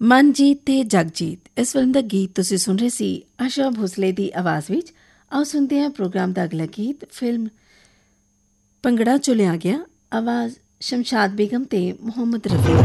ਮਨਜੀਤ ਤੇ ਜਗਜੀਤ, ਇਸ ਫਿਲਮ ਦਾ ਗੀਤ ਤੁਸੀਂ ਸੁਣ ਰਹੇ ਸੀ ਆਸ਼ਾ ਭੋਸਲੇ ਦੀ ਆਵਾਜ਼ ਵਿੱਚ। ਆਓ ਸੁਣਦੇ ਹਾਂ ਪ੍ਰੋਗਰਾਮ ਦਾ ਅਗਲਾ ਗੀਤ। ਫਿਲਮ ਭੰਗੜਾ ਚੋਂ ਲਿਆ ਗਿਆ, ਆਵਾਜ਼ ਸ਼ਮਸ਼ਾਦ ਬੇਗਮ ਤੇ ਮੁਹੰਮਦ ਰਫੀ।